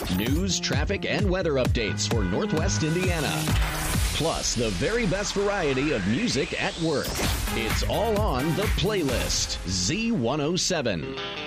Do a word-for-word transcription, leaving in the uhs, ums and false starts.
News, traffic, and weather updates for Northwest Indiana. Plus, the very best variety of music at work. It's all on The Playlist, Z one oh seven.